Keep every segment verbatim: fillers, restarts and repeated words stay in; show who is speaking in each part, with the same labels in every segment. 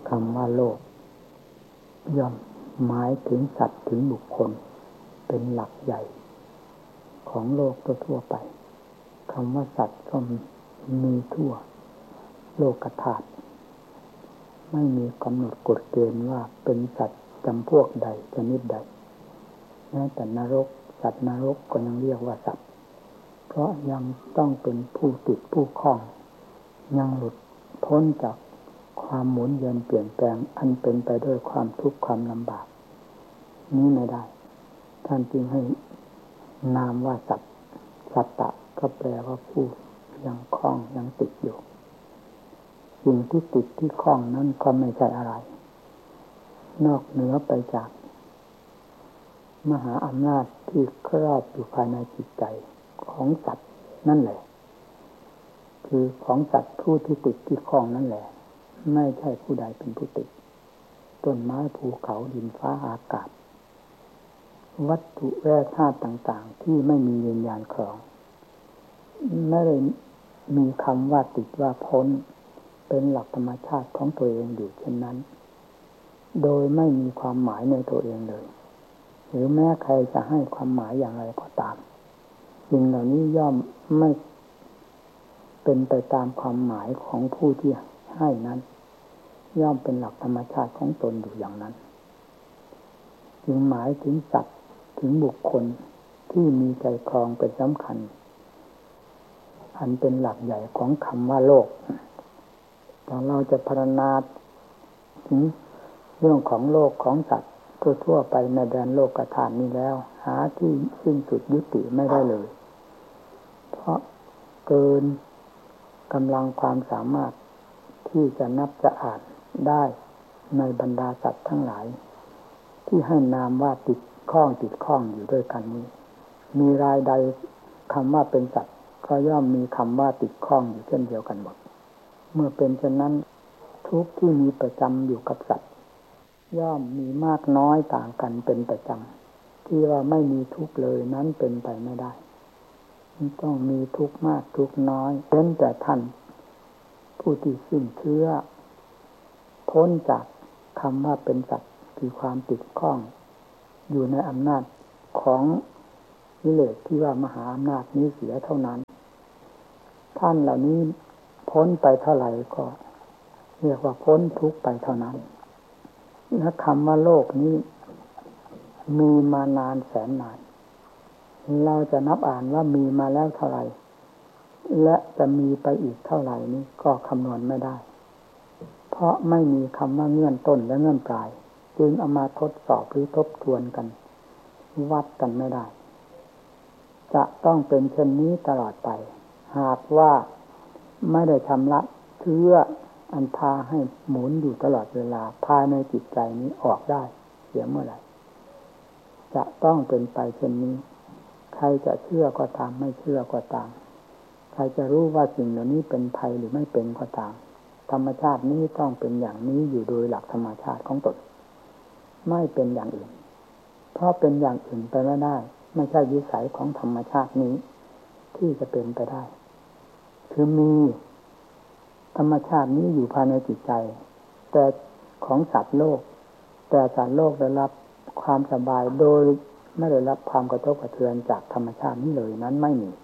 Speaker 1: คำว่าโลกย่อมหมายถึงสัตว์ถึงบุคคลเป็นหลักใหญ่ของโลกทั่วไปคำว่าสัตว์ก็มีทั่วโลกธาตุไม่มีกำหนดกฎเกณฑ์ว่าเป็นสัตว์จำพวกใดชนิดใดแม้แต่นรกสัตว์นรกก็ยังเรียกว่าสัตว์เพราะยังต้องเป็นผู้ติดผู้คล้องยังหลุดพ้นจากความหมุนเวียนเปลี่ยนแปลงอันเป็นไปด้วยความทุกข์ความลำบากนี้ไม่ได้ท่านจึงให้นามว่าสัตว์สัตตะก็แปลว่าผู้ยังคล้องยังติดอยู่สิ่งที่ติดที่คล้องนั้นก็ไม่ใช่อะไรนอกเหนือไปจากมหาอำนาจที่ครอบอยู่ภายในจิตใจของสัตว์นั่นแหละคือของสัตว์ผู้ที่ติดที่คล้องนั่นแหละไม่ใช่ผู้ใดเป็นผู้ติดต้นไม้ภูเขาดินฟ้าอากาศวัตถุแร่ธาตุต่างๆที่ไม่มีวิญญาณครองไม่ได้มีคำว่าติดว่าพ้นเป็นหลักธรรมชาติของตัวเองอยู่เช่นนั้นโดยไม่มีความหมายในตัวเองเลยหรือแม้ใครจะให้ความหมายอย่างไรก็ตามสิ่งเหล่านี้ย่อมไม่เป็นไปตามความหมายของผู้ที่ให้นั้นย่อมเป็นหลักธรรมชาติของตนอยู่อย่างนั้นจึงหมายถึงสัตว์ถึงบุคคลที่มีใจครองเป็นสำคัญอันเป็นหลักใหญ่ของคำว่าโลกตอนเราจะพรรณนาถึงเรื่องของโลกของสัตว์ทั่วๆไปในแดนโลกธาตุนี้แล้วหาที่สิ้นสุดยุติไม่ได้เลยเพราะเกินกำลังความสามารถที่จะนับจะอ่านได้ในบรรดาสัตว์ทั้งหลายที่ให้นามว่าติดข้องติดข้องอยู่ด้วยกันนี้มีรายใดคำว่าเป็นสัตว์ก็ย่อมมีคำว่าติดข้องอยู่เช่นเดียวกันหมดเมื่อเป็นเช่นนั้นทุกข์ที่มีประจำอยู่กับสัตว์ย่อมมีมากน้อยต่างกันเป็นประจำที่ว่าไม่มีทุกข์เลยนั้นเป็นไปไม่ได้ต้องมีทุกข์มากทุกข์น้อยเว้นแต่ท่านผู้ที่สิ้นเชื้อพ้นจากคำว่าเป็นสัตว์คือความติดข้องอยู่ในอำนาจของกิเลสที่ว่ามหาอำนาจนี้เสียเท่านั้นท่านเหล่านี้พ้นไปเท่าไหร่ก็เรียกว่าพ้นทุกข์ไปเท่านั้นและคำว่าโลกนี้มีมานานแสนนานเราจะนับอ่านว่ามีมาแล้วเท่าไหร่และจะมีไปอีกเท่าไหร่นี้ก็คำนวณไม่ได้เพราะไม่มีคำว่าเงื่อนต้นและเงื่อนปลายจึงเอามาทดสอบหรือทบทวนกันวัดกันไม่ได้จะต้องเป็นเช่นนี้ตลอดไปหากว่าไม่ได้ชำระเชื้ออันพาให้หมุนอยู่ตลอดเวลาภายในจิตใจนี้ออกได้เสียเมื่อไหร่จะต้องเป็นไปเช่นนี้ใครจะเชื่อก็ตามไม่เชื่อก็ตามใครจะรู้ว่าสิ่งเหล่านี้เป็นภัยหรือไม่เป็นก็ตามธรรมชาตินี้ต้องเป็นอย่างนี้อยู่โดยหลักธรรมชาติของตนไม่เป็นอย่างอื่นเพราะเป็นอย่างอื่นไปไม่ได้ไม่ใช่วิสัยของธรรมชาตินี้ที่จะเป็นไปได้คือมีธรรมชาตินี้อยู่ภายในจิตใจแต่ของสัตว์โลกแต่สัตว์โลกได้รับความสบายโดยไม่ได้รับความกระทบกระเทือนจากธรรมชาตินี้เลยนั้นไม่มี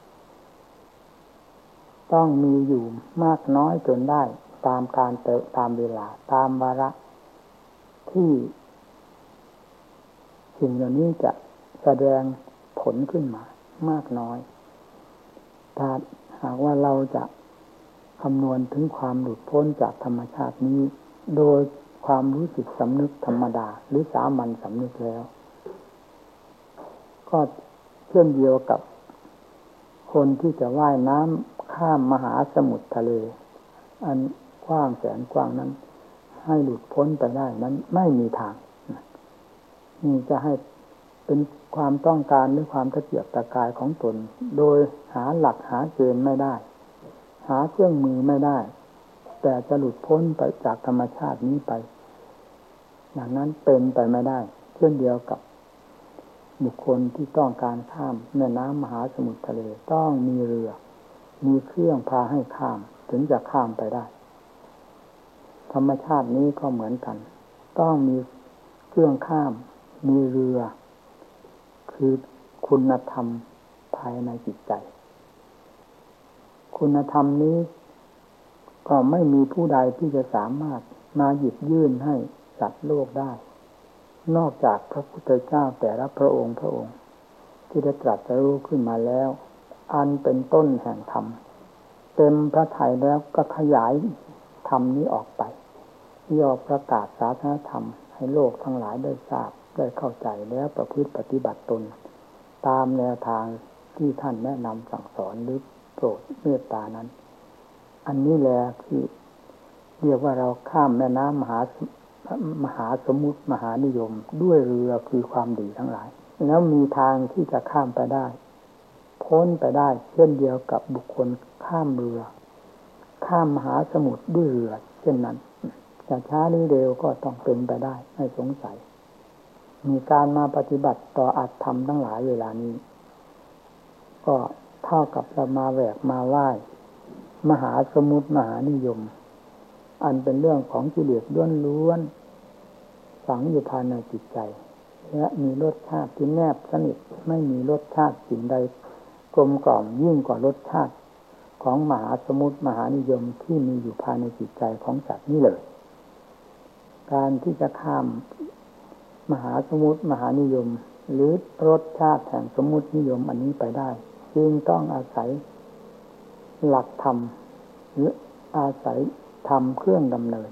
Speaker 1: ต้องมีอยู่มากน้อยจนได้ตามการเติบตามเวลาตามวาระที่สิ่งเหล่านี้จะแสดงผลขึ้นมามากน้อยถ้าหากว่าเราจะคำนวณถึงความหลุดพ้นจากธรรมชาตินี้โดยความรู้สึกสำนึกธรรมดาหรือสามัญสำนึกแล้วก็เช่นเดียวกับคนที่จะว่ายน้ำข้ามมหาสมุทรทะเลอันกว้างแสนกว้างนั้นให้หลุดพ้นไปได้นั้นไม่มีทางนี่จะให้เป็นความต้องการหรือความตะเกียบตะกายของตนโดยหาหลักหาเกณฑ์ไม่ได้หาเครื่องมือไม่ได้แต่จะหลุดพ้นไปจากธรรมชาตินี้ไปอย่างนั้นเป็นไปไม่ได้เช่นเดียวกับบุคคลที่ต้องการข้ามแม่น้ำมหาสมุทรทะเลต้องมีเรือมีเครื่องพาให้ข้ามถึงจะข้ามไปได้ถธรรมชาตินี้ก็เหมือนกันต้องมีเครื่องข้ามมีเรือคือคุณธรรมภายในจิตใจคุณธรรมนี้ก็ไม่มีผู้ใดที่จะสามารถมาหยิบยื่นให้สัตว์โลกได้นอกจากพระพุทธเจ้าแต่ละพระองค์พระองค์ที่ได้ตรัสรู้ขึ้นมาแล้วอันเป็นต้นแห่งธรรมเต็มพระทัยแล้วก็ขยายธรรมนี้ออกไปย่อประกาศศาสนธรรมให้โลกทั้งหลายได้ทราบได้เข้าใจแล้วประพฤติปฏิบัติตนตามแนวทางที่ท่านแนะนำสั่งสอนหรือโปรดเมตตานั้นอันนี้แหละที่เรียกว่าเราข้ามแม่น้ำมหามหาสมุทรมหานิยมด้วยเรือคือความดีทั้งหลายแล้วมีทางที่จะข้ามไปได้พ้นไปได้เช่นเดียวกับบุคคลข้ามเรือข้ามมหาสมุทรด้วยเรือเช่นนั้นจะช้าหรือเร็วก็ต้องเป็นไปได้ไม่สงสัยมีการมาปฏิบัติต่ออัตธรรมทั้งหลายเวลานี้ก็เท่ากับเรามาแหวกมาไหว้มหาสมุทรมหานิยมอันเป็นเรื่องของกิเลสล้วนๆฝังอยู่ภายในจิตใจและมีรสชาติที่แนบสนิทไม่มีรสชาติสิ่งใดกลมกล่อมยิ่งกว่ารสชาติของมหาสมุทรมหานิยมที่มีอยู่ภายในจิตใจของสัตว์นี่เลยการที่จะข้ามมหาสมุทรมหานิยมหรือรสชาติแห่งสมุทรนิยมอันนี้ไปได้จึงต้องอาศัยหลักธรรมหรืออาศัยธรรมเครื่องดำเนิน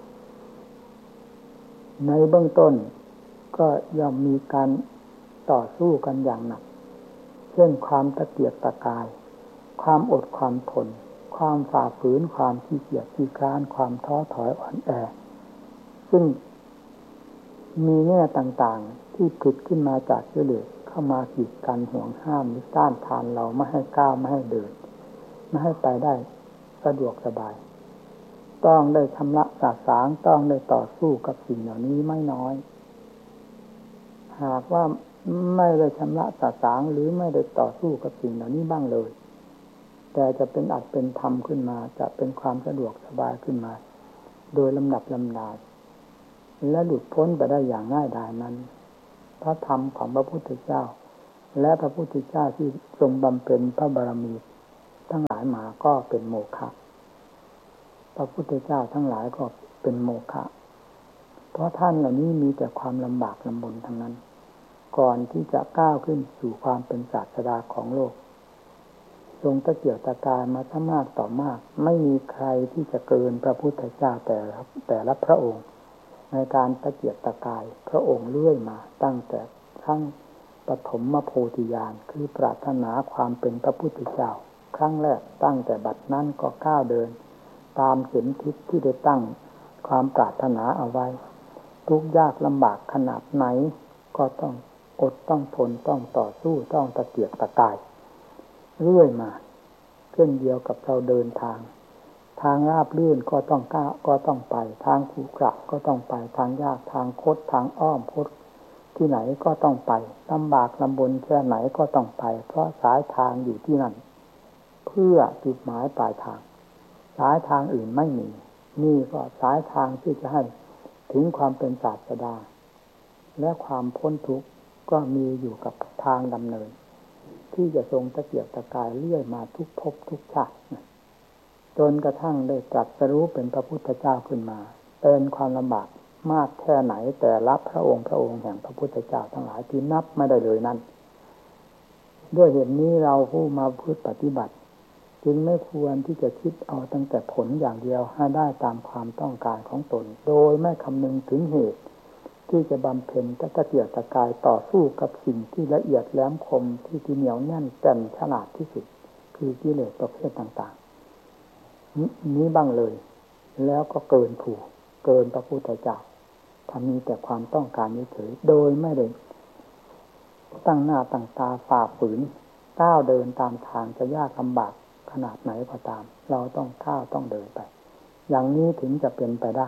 Speaker 1: ในเบื้องต้นก็ย่อมมีการต่อสู้กันอย่างหนักเช่นความตะเกียกตะกายความอดความทนความฝ่าฝืนความขี้เกียจขี้คร้านความท้อถอยอ่อนแอซึ่งมีแง่ต่างๆที่ผุดขึ้นมาจากกิเลสเข้ามากีดกันห่วงห้ามหรือต้านทานเราไม่ให้ก้าวไม่ให้เดินไม่ให้ไปได้สะดวกสบายต้องได้ชำระสาสางต้องได้ต่อสู้กับสิ่งเหล่านี้ไม่น้อยหากว่าไม่ได้ชำระสาสางหรือไม่ได้ต่อสู้กับสิ่งเหล่านี้บ้างเลยแต่จะเป็นอัตเป็นธรรมขึ้นมาจะเป็นความสะดวกสบายขึ้นมาโดยลำดับลำดาและหลุดพ้นไปได้อย่างง่ายดายนั้นพระธรรมของพระพุทธเจ้าและพระพุทธเจ้าที่ทรงบำเพ็ญพระบารมีทั้งหลายมาก็เป็นโมฆะพระพุทธเจ้าทั้งหลายก็เป็นโมฆะเพราะท่านเหล่านี้มีแต่ความลำบากลำบนทั้งนั้นก่อนที่จะก้าวขึ้นสู่ความเป็นศาสดาของโลกทรงตะเกียกตะกายมาทั้งมากต่อมากไม่มีใครที่จะเกินพระพุทธเจ้าแต่ละแต่ละพระองค์ในการตะเกียกตะกายพระองค์เลื่อยมาตั้งแต่ครั้งปฐมโพธิญาณคือปรารถนาความเป็นพระพุทธเจ้าครั้งแรกตั้งแต่บัดนั้นก็ก้าวเดินตามเข็มทิศที่ได้ตั้งความปรารถนาเอาไว้ทุกข์ยากลำบากขนาดไหนก็ต้องอดต้องทนต้องต่อสู้ต้องตะเกียกตะกายเรื่อยมาเช่นเดียวกับเราเดินทางทางราบลื่นก็ต้องก้าวก็ต้องไปทางขรุขระก็ต้องไปทางยากทางคดทางอ้อมคดที่ไหนก็ต้องไปลำบากลำบนแค่ไหนก็ต้องไปเพราะสายทางอยู่ที่นั่นเพื่อจุดหมายปลายทางสายทางอื่นไม่มีนี่ก็สายทางที่จะให้ถึงความเป็นศาสดาและความพ้นทุกข์ก็มีอยู่กับทางดำเนินที่จะทรงตะเกียกตะกายเลื่อยมาทุกภพทุกชาติจนกระทั่งได้ตรัสรู้เป็นพระพุทธเจ้าขึ้นมาเป็นความลำบากมากแค่ไหนแต่ละพระองค์พระองค์แห่งพระพุทธเจ้าทั้งหลายที่นับไม่ได้เลยนั้นด้วยเหตุนี้เราผู้มาพูดปฏิบัติจึงไม่ควรที่จะคิดเอาตั้งแต่ผลอย่างเดียวให้ได้ตามความต้องการของตนโดยไม่คำนึงถึงเหตุที่จะบำเพ็ญตะเกียกตะกายต่อสู้กับสิ่งที่ละเอียดแหลมคมที่ที่เหนียวแน่นแก่นฉลาดที่สุดคือกิเลสประเภทต่างๆนี้บ้างเลยแล้วก็เกินผู้เกินพระพุทธเจ้าถ้ามีแต่ความต้องการเฉยๆโดยไม่ได้ตั้งหน้าตั้งตาฝ่าฝืนก้าวเดินตามทางจะยากลำบากขนาดไหนก็ตามเราต้องก้าวต้องเดินไปอย่างนี้ถึงจะเป็นไปได้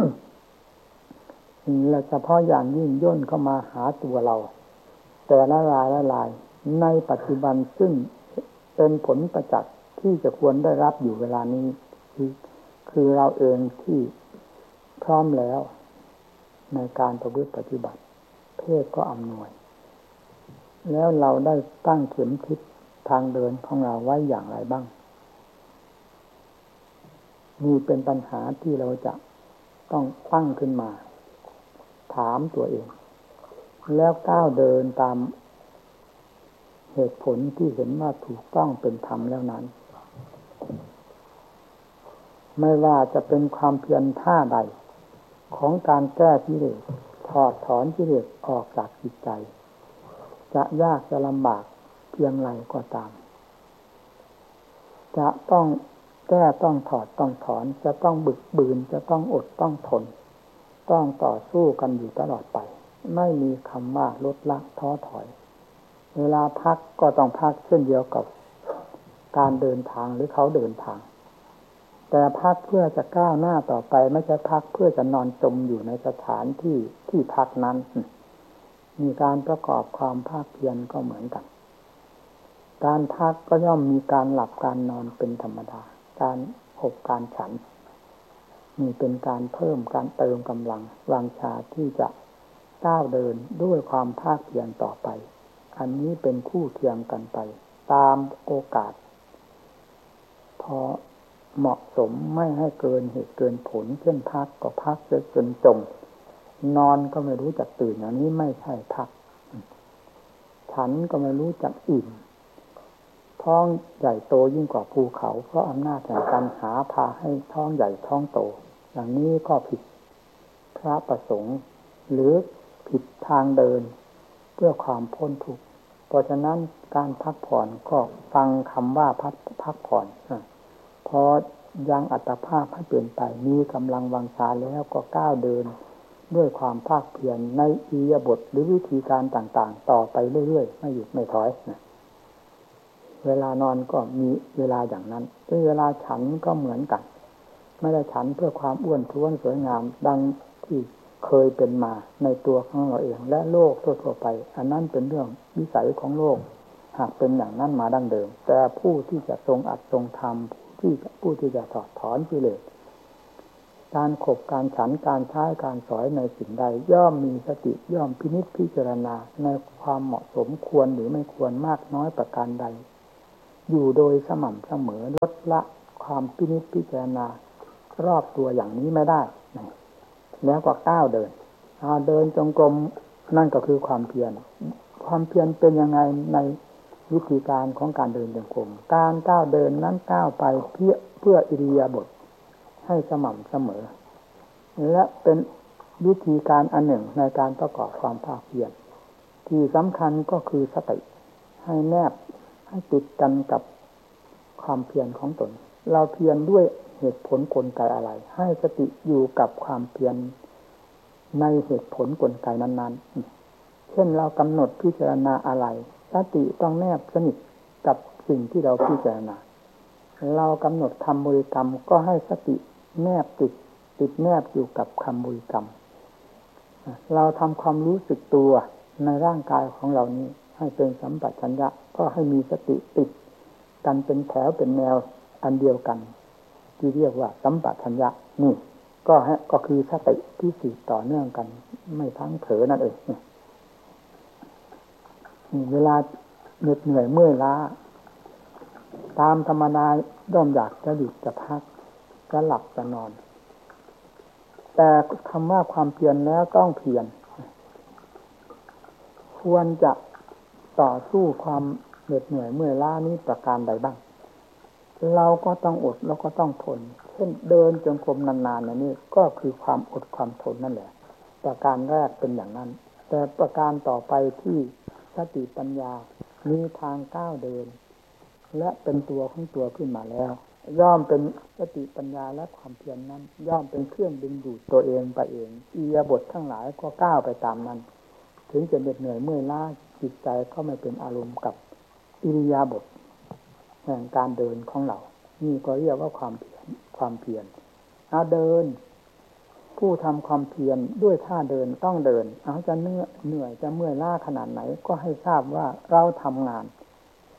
Speaker 1: และเฉพาะอย่างยิ่งย่นเข้ามาหาตัวเราแต่ละรายละรายในปัจจุบันซึ่งเป็นผลประจักษ์ที่จะควรได้รับอยู่เวลานี้คือคือเราเองที่พร้อมแล้วในการประพฤติปฏิบัติเพศก็อำนวยแล้วเราได้ตั้งเข็มทิศทางเดินของเราไว้อย่างไรบ้างนี่เป็นปัญหาที่เราจะต้องตั้งขึ้นมาถามตัวเองแล้วก้าวเดินตามเหตุผลที่เห็นว่าถูกต้องเป็นธรรมแล้วนั้นไม่ว่าจะเป็นความเพียรท่าใดของการแก้กิเลสถอดถอนกิเลสออกจากจิตใจจะยากจะลำบากเพียงไรก็ตามจะต้องแก้ต้องถอดต้องถอนจะต้องบึกบืนจะต้องอดต้องทนต้องต่อสู้กันอยู่ตลอดไปไม่มีคำว่าลดละท้อถอยเวลาพักก็ต้องพักเช่นเดียวกับการเดินทางหรือเขาเดินทางแต่พักเพื่อจะก้าวหน้าต่อไปไม่ใช่พักเพื่อจะนอนจมอยู่ในสถานที่ที่พักนั้นมีการประกอบความภาคเพียรก็เหมือนกันการพักก็ย่อมมีการหลับการนอนเป็นธรรมดาการขบการฉันมีเป็นการเพิ่มการเติมกำลังวังชาที่จะก้าวเดินด้วยความภาคเพียรต่อไปอันนี้เป็นคู่เคียงกันไปตามโอกาสพอเหมาะสมไม่ให้เกินเหตุเกินผลเช่นพักก็พักจนจมนอนก็ไม่รู้จักตื่นอย่างนี้ไม่ใช่พักฉันก็ไม่รู้จักอิ่มท้องใหญ่โตยิ่งกว่าภูเขาเพราะอำนาจแห่งการหาพาให้ท้องใหญ่ท้องโตอย่างนี้ก็ผิดพระประสงค์หรือผิดทางเดินเพื่อความพ้นทุกข์เพราะฉะนั้นการพักผ่อนก็ฟังคำว่าพักพักผ่อนพอยังอัตภาพให้เปลี่ยนไปมีกำลังวังชาแล้วก็ก้าวเดินด้วยความภาคเพียรในอิริยาบถหรือวิธีการต่างๆต่อไปเรื่อยๆไม่หยุดไม่ถอยนะเวลานอนก็มีเวลาอย่างนั้นเวลาฉันก็เหมือนกันไม่ได้ฉันเพื่อความอ้วนท้วนสวยงามดังที่เคยเป็นมาในตัวของเราเองและโลกทั่วๆไปอันนั้นเป็นเรื่องวิสัยของโลกหากเป็นอย่างนั้นมาดั้งเดิมแต่ผู้ที่จะทรงอัดทรงธรรมที่ผู้ที่จะถอดถอนกิเลสการขบการฉันการใช้การสอยในสิ่งใดย่อมมีสติย่อมพินิจพิจารณาในความเหมาะสมควรหรือไม่ควรมากน้อยประการใดอยู่โดยสม่ำเสมอลดละความพินิจพิจารณารอบตัวอย่างนี้ไม่ได้แล้วก็ก้าวเดินเอาเดินจงกรมนั่นก็คือความเพียรความเพียรเป็นยังไงในวิธีการของการเดินจงกรมการก้าวเดินนั้นก้าวไปเพื่อเพื่ออิริยาบถให้สม่ำเสมอและเป็นวิธีการอันหนึ่งในการประกอบความภาคเพียรที่สำคัญก็คือสติให้แนบให้ติดกันกับความเพียรของตนเราเพียรด้วยเหตุผลกลไกอะไรให้สติอยู่กับความเพียรในเหตุผลกลไกนั้นๆเช่นเรากำหนดพิจารณาอะไรสติต้องแนบสนิทกับสิ่งที่เราพิจารณาเรากำหนดคำบริกรรมก็ให้สติแนบติดติดแนบอยู่กับคำบริกรรมเราทำความรู้สึกตัวในร่างกายของเรานี้ให้เป็นสัมปชัญญะก็ให้มีสติติดกันเป็นแถวเป็นแนวอันเดียวกันที่เรียกว่าสัมปชัญญะนี่ก็ให้ก็คือสติที่สืบต่อเนื่องกันไม่ทั้งเผลอนั่นเองเวลาเหน็ดเหนื่อยเมื่อยล้าตามธรรมดาย่อมอยากจะหยุดจะพักจะหลับจะนอนแต่คำว่าความเพียรแล้วต้องเพียรควรจะต่อสู้ความเหน็ดเหนื่อยเมื่อยล้านี้ประการใดบ้างเราก็ต้องอดแล้วก็ต้องทนเช่นเดินจงกรมนานๆอย่างนี้ก็คือความอดความทนนั่นแหละประการแรกเป็นอย่างนั้นแต่ประการต่อไปที่สติปัญญามีทางก้าวเดินและเป็นตัวของตัวขึ้นมาแล้วย่อมเป็นสติปัญญาและความเพียรนั้นย่อมเป็นเครื่องดึงดูดตัวเองไปเองอิริยาบถทั้งหลายก็ก้าวไปตามนั้นถึงจะเหน็ดเหนื่อยเมื่อยล้าจิตใจก็ไม่เป็นอารมณ์กับอิริยาบถแห่งการเดินของเรานี่ก็เรียกว่าความเพียรความเพียรเอาเดินผู้ทำความเพียรด้วยท่าเดินต้องเดินเอาจะเหนื่อยเหนื่อยจะเมื่อยล้าขนาดไหนก็ให้ทราบว่าเราทำงาน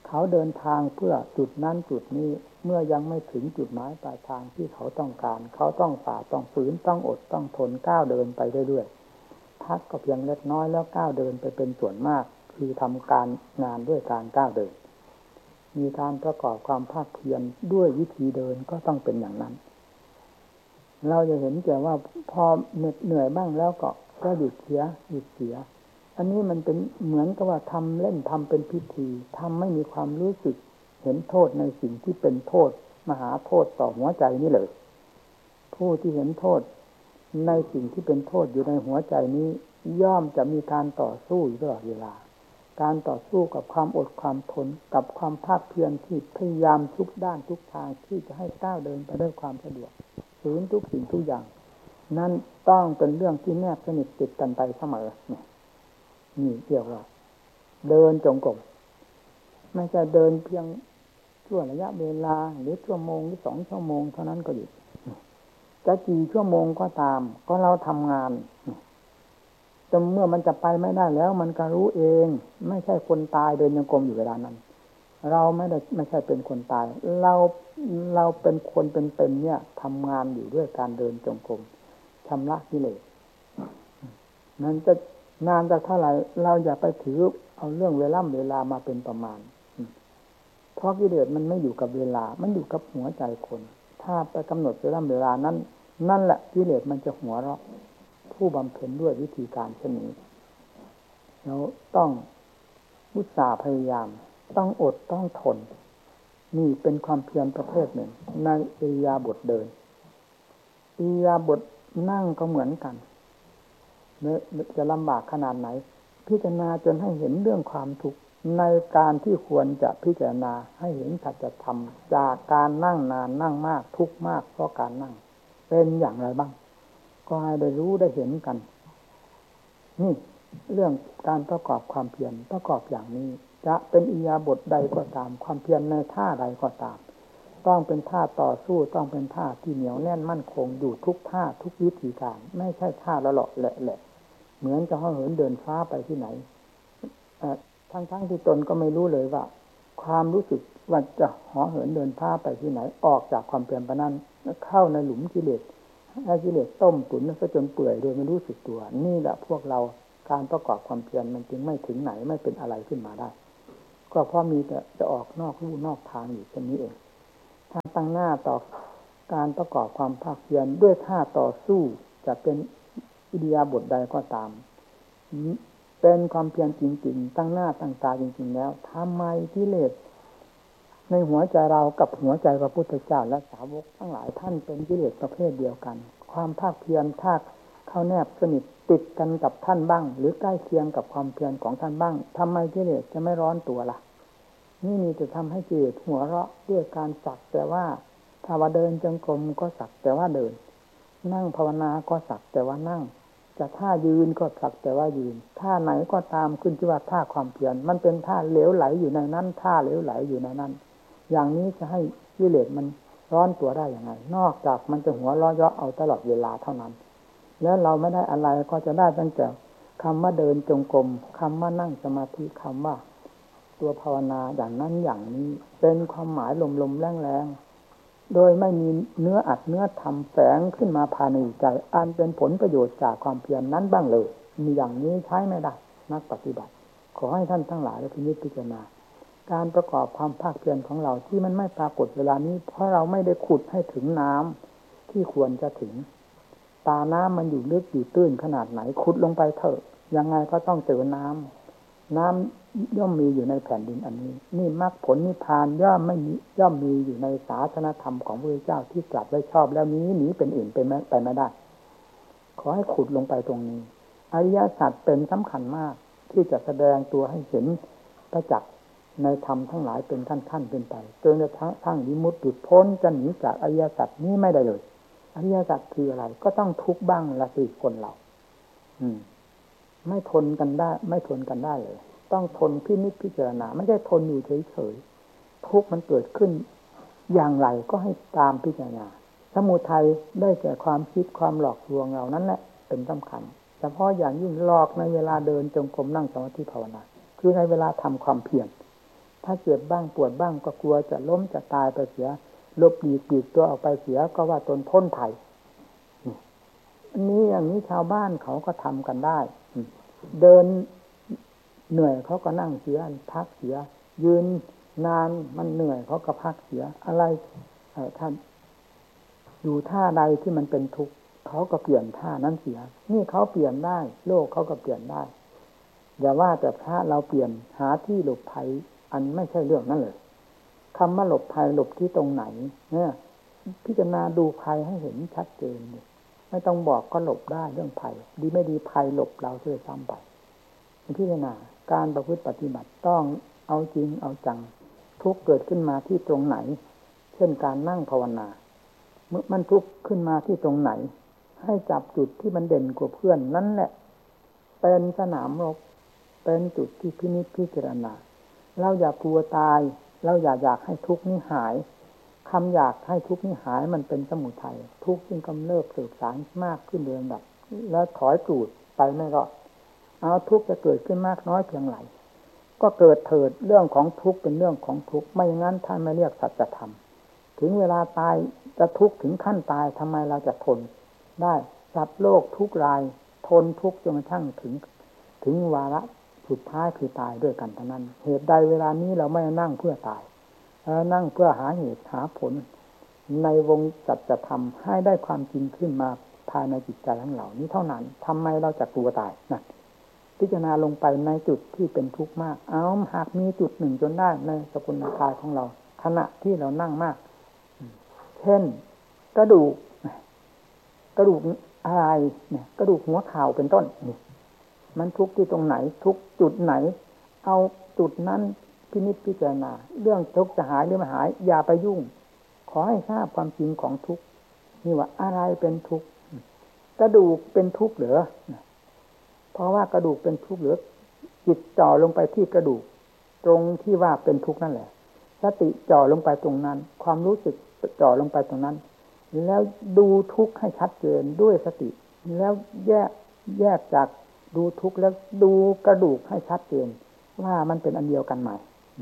Speaker 1: เขาเดินทางเพื่อจุดนั้นจุดนี้เมื่อยังไม่ถึงจุดหมายปลายทางที่เขาต้องการเขาต้องฝ่าต้องฝืนต้องอดต้องทนก้าวเดินไปเรื่อยๆพักก็เพียงเล็กน้อยแล้วก้าวเดินไปเป็นส่วนมากคือทำการงานด้วยการก้าวเดินมีการประกอบความภาคเพียรด้วยวิธีเดินก็ต้องเป็นอย่างนั้นเราจะเห็นแต่ว่าพอเหน็ดเหนื่อยบ้างแล้วก็ก็หยุดเสียหยุดเสียอันนี้มันเป็นเหมือนกับว่าทำเล่นทำเป็นพิธีทำไม่มีความรู้สึกเห็นโทษในสิ่งที่เป็นโทษมหาโทษต่อหัวใจนี่เลยผู้ที่เห็นโทษในสิ่งที่เป็นโทษอยู่ในหัวใจนี้ย่อมจะมีการต่อสู้อยู่ตลอดเวลาการต่อสู้กับความอดความทนกับความภาคเพียรที่พยายามทุกด้านทุกทางที่จะให้ก้าวเดินไปด้วยความสะดวกฝืนทุกสิ่งทุกอย่างนั่นต้องเป็นเรื่องที่แนบสนิทติดกันไปเสมอเนี่ยนี่เรียกว่าเดินจงกรมไม่ใช่เดินเพียงชั่วระยะเวลาหรือชั่วโมงหรือสองชั่วโมงเท่านั้นก็หยุดจะกี่ชั่วโมงก็ตามก็เราทำงานจนเมื่อมันจะไปไม่ได้แล้วมันก็รู้เองไม่ใช่คนตายเดินจงกรมอยู่เวลานั้นเราไม่ได้ไม่ใช่เป็นคนตายเราเราเป็นคนเป็นๆเนี่ยทำงานอยู่ด้วยการเดินจงกรมชำระกิเลสนั้นจะนานจากเท่าไหร่เราอย่าไปถือเอาเรื่องเวลาเวลามาเป็นประมาณเพราะกิเลสมันไม่อยู่กับเวลามันอยู่กับหัวใจคนถ้าไปกำหนดเวลาเวลานั้นนั่นแหละกิเลสมันจะหัวเราะผู้บำเพ็ญด้วยวิธีการเช่นนี้เราต้องอุตสาห์พยายามต้องอดต้องทนนี่เป็นความเพียรประเภทหนึ่งในอิริยาบถเดินอิริยาบถนั่งก็เหมือนกันจะลำบากขนาดไหนพิจารณาจนให้เห็นเรื่องความทุกข์ในการที่ควรจะพิจารณาให้เห็นสัจธรรมจากการนั่งนานนั่งมากทุกข์มากเพราะการนั่งเป็นอย่างไรบ้างก็ให้ได้รู้ได้เห็นกันนี่เรื่องการประกอบความเพียรประกอบอย่างนี้จะเป็นอิริยาบถใดก็ตามความเพียรในท่าใดก็ตามต้องเป็นท่าต่อสู้ต้องเป็นท่าที่เหนียวแน่นมั่นคงอยู่ทุกท่าทุกวิธีการไม่ใช่ท่าละเลาะแหละๆเหมือนจะห่อเหินเดินฟ้าไปที่ไหนทั้งๆที่ตนก็ไม่รู้เลยว่าความรู้สึกว่าจะห่อเหินเดินฟ้าไปที่ไหนออกจากความเปลี่ยนไปนั้นเข้าในหลุมกิเลสให้กิเลสต้มตุ๋นซะจนเปื่อยโดยไม่รู้สึกตัวนี่แหละพวกเราการประกอบความเพียรมันจึงไม่ถึงไหนไม่เป็นอะไรขึ้นมาได้ก็เพราะมีแต่จะออกนอกลู่นอกทางอยู่เช่นนี้เองถ้าตั้งหน้าต่อการประกอบความภาคเพียรด้วยท่าต่อสู้จะเป็นอิริยาบถใดก็ตามเป็นความเพียรจริงๆตั้งหน้าตั้งตาจริงๆแล้วทำไมกิเลสในหัวใจเรากับหัวใจพระพุทธเจ้าและสาวกทั้งหลายท่านเป็นกิเลสประเภทเดียวกันความภาคเพียรถ้าเข้าแนบสนิทติดกันกับท่านบ้างหรือใกล้เคียงกับความเพียรของท่านบ้างทำไมกิเลสจะไม่ร้อนตัวล่ะนี่มีจะทำให้กิเลสหัวเราะด้วยการสักแต่ว่าถ้าว่าเดินจงกรมก็สักแต่ว่าเดินนั่งภาวนาก็สักแต่ว่านั่งจะท่ายืนก็สักแต่ว่ายืนท่าไหนก็ตามขึ้นที่ว่าท่าความเพียรมันเป็นท่าเหลวไหลอยู่ในนั้นท่าเหลวไหลอยู่ในนั้นอย่างนี้จะให้กิเลสมันร้อนตัวได้อย่างไรนอกจากมันจะหัวเราะเยาะเอาตลอดเวลาเท่านั้นแล้วเราไม่ได้อะไรก็จะได้ตั้งแต่คำว่าเดินจงกรมคำว่านั่งสมาธิคำว่าตัวภาวนาอย่างนั้นอย่างนี้เป็นความหมายลมๆแรงๆโดยไม่มีเนื้ออัดเนื้อทำแฝงขึ้นมาภายในใจอันเป็นผลประโยชน์จากความเพียร น, นั้นบ้างเลยมีอย่างนี้ใช้ไม่ได้นักปฏิบัติขอให้ท่านทั้งหลายได้พินิจพิจารณาการประกอบความภาคเพียรของเราที่มันไม่ปรากฏเวลานี้เพราะเราไม่ได้ขุดให้ถึงน้ำที่ควรจะถึงตาน้ำมันอยู่ลึกอยู่ตื้นขนาดไหนขุดลงไปเถอะยังไงก็ต้องเจอน้ำน้ำย่อมมีอยู่ในแผ่นดินอันนี้นี่มรรคผลนิพพานย่อมไม่มีย่อมมีอยู่ในศาสนธรรมของพระพุทธเจ้าที่ตรัสไว้ชอบแล้วนี้หนีเป็นอื่นไปไม่ไปไม่ได้ขอให้ขุดลงไปตรงนี้อริยสัจเป็นสำคัญมากที่จะแสดงตัวให้เห็นประจักษ์ในธรรมทั้งหลายเป็นขั้นๆเป็นไปจนกระทั่งวิมุตติหลุดพ้นจะหนีจากอริยสัจนี้ไม่ได้เลยอริยสัจคืออะไรก็ต้องทุกข์บ้างละสิคนเราอืมไม่ทนกันได้ไม่ทนกันได้เลยต้องทนพินิจพิจารณาไม่ใช่ทนอยู่เฉยๆทุกข์มันเกิดขึ้นอย่างไรก็ให้ตามพิจารณาสมุทัยได้แก่ความคิดความหลอกลวงเรานั่นแหละเป็นสำคัญเฉพาะอย่างยิ่งหลอกในเวลาเดินจงกรมนั่งสมาธิภาวนาคือในเวลาทำความเพียรถ้าเจ็บบ้างปวดบ้างก็กลัวจะล้มจะตายไปเสียลบหลีกปีกตัวออกไปเสียก็ว่าตนพ้นภัยอันนี้อย่างนี้ชาวบ้านเขาก็ทำกันได้เดินเหนื่อยเขาก็นั่งเสียพักเสียยืนนานมันเหนื่อยเขาก็พักเสียอะไรท่านอยู่ท่าใดที่มันเป็นทุกข์เขาก็เปลี่ยนท่านั้นเสียนี่เขาเปลี่ยนได้โลกเขาก็เปลี่ยนได้อย่าว่าแต่พระเราเปลี่ยนหาที่หลบภัยอันไม่ใช่เรื่องนั้นเลยคำว่าหลบภัยหลบที่ตรงไหนเนี่ยพิจารณาดูภัยให้เห็นชัดเจนไม่ต้องบอกก็หลบได้เรื่องภัยดีไม่ดีภัยหลบเราเสียซ้ำไปพิจารณาการประพฤติปฏิบัติต้องเอาจริงเอาจังทุกเกิดขึ้นมาที่ตรงไหนเช่นการนั่งภาวนาเมื่อมันทุกขึ้นมาที่ตรงไหนให้จับจุดที่มันเด่นกว่าเพื่อนนั่นแหละเป็นสนามรบเป็นจุดที่พินิจพิจารณาเราอย่ากลัวตายเราอย่าอยากให้ทุกข์นี้หายคำอยากให้ทุกข์นี้หายมันเป็นสมุทัยทุกข์ยิ่งกำเริบสืบสานมากขึ้นเรื่อยๆแบบแล้วถอยจูดไปไม่รอดเอาทุกข์จะเกิดขึ้นมากน้อยเพียงไรก็เกิดเถิดเรื่องของทุกข์เป็นเรื่องของทุกข์ไม่อย่างนั้นท่านไม่เรียกสัจธรรมถึงเวลาตายจะทุกข์ถึงขั้นตายทำไมเราจะทนได้สัตว์โลกทุกรายทนทุกข์จนกระทั่งถึงถึงวาระสุดท้ายคือตายด้วยกันเท่านั้นเหตุใดเวลานี้เราไม่นั่งเพื่อตายนั่งเพื่อหาเหตุหาผลในวงสัจธรรมให้ได้ความจริงขึ้นมาภายในจิตใจของเรานี้เท่านั้นทำไมเราจะกลัวตายนะพิจารณาลงไปในจุดที่เป็นทุกข์มากเอาหากมีจุดหนึ่งจนได้ในสกุลกายของเราขณะที่เรานั่งมากเช่นกระดูกกระดูกอะไรเนี่ยกระดูกหัวเข่าเป็นต้นนี่มันทุกข์ที่ตรงไหนทุกจุดไหนเอาจุดนั้นพินิจพิจารณาเรื่องทุกข์จะหายหรือไม่หายอย่าไปยุ่งขอให้ทราบความจริงของทุกข์นี่ว่าอะไรเป็นทุกข์กระดูกเป็นทุกข์เหรอเพราะว่ากระดูกเป็นทุกข์เหรอจิตจ่อลงไปที่กระดูกตรงที่ว่าเป็นทุกข์นั่นแหละสติจ่อลงไปตรงนั้นความรู้สึกจ่อลงไปตรงนั้นแล้วดูทุกข์ให้ชัดเจนด้วยสติแล้วแยกแยกจากดูทุกข์แล้วดูกระดูกให้ชัดเจนว่ามันเป็นอันเดียวกันไหม